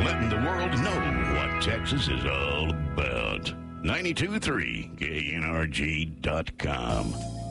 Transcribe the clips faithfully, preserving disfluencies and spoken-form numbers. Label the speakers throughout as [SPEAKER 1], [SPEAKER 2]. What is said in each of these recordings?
[SPEAKER 1] letting the world know what Texas is all about. ninety-two point three K N R G dot com.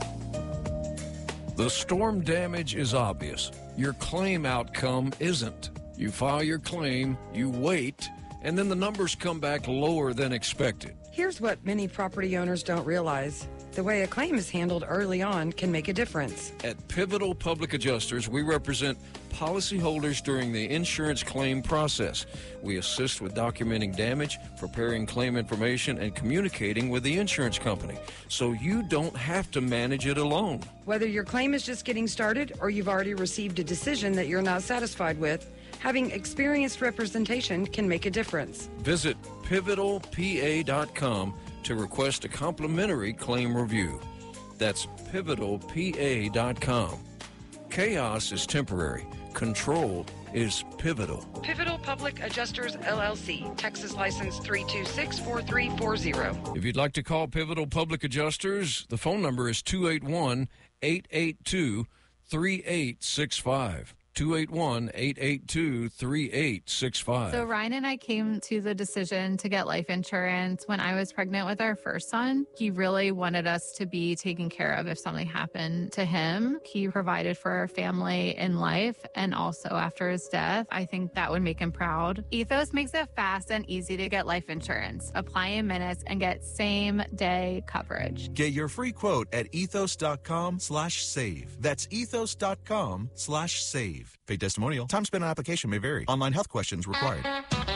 [SPEAKER 2] The storm damage is obvious. Your claim outcome isn't. You file your claim, you wait, and then the numbers come back lower than expected.
[SPEAKER 3] Here's what many property owners don't realize. The way a claim is handled early on can make a difference.
[SPEAKER 2] At Pivotal Public Adjusters, we represent policyholders during the insurance claim process. We assist with documenting damage, preparing claim information, and communicating with the insurance company, so you don't have to manage it alone.
[SPEAKER 3] Whether your claim is just getting started or you've already received a decision that you're not satisfied with, having experienced representation can make a difference.
[SPEAKER 2] Visit pivotal p a dot com to request a complimentary claim review. That's pivotal p a dot com. Chaos is temporary. Control is pivotal.
[SPEAKER 3] Pivotal Public Adjusters, L L C, Texas license three two six four three four zero.
[SPEAKER 2] If you'd like to call Pivotal Public Adjusters, the phone number is two eight one, eight eight two, three eight six five. two eight one, eight eight two, three eight six five.
[SPEAKER 4] So Ryan and I came to the decision to get life insurance when I was pregnant with our first son. He really wanted us to be taken care of if something happened to him. He provided for our family in life and also after his death. I think that would make him proud. Ethos makes it fast and easy to get life insurance. Apply in minutes and get same day coverage.
[SPEAKER 5] Get your free quote at ethos.com slash save. That's ethos.com slash save. Paid testimonial. Time spent on application may vary. Online health questions required.